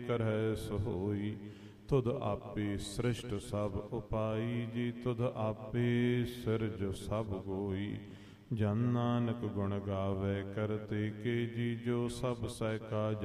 ਕਰਹਿ ਸੋਈ। ਤੁਧ ਆਪੇ ਸ੍ਰਿਸ਼ਟ ਸਭ ਉਪਾਈ ਜੀ, ਤੁਧ ਆਪੇ ਸਿਰਜ ਸਭ ਗੋਈ। ਜਨ ਨਾਨਕ ਗੁਣ ਗਾਵੇ ਕਰਤੇ ਕੇ ਜੀ, ਜੋ ਸਭ ਸਹਿ ਕਾਜ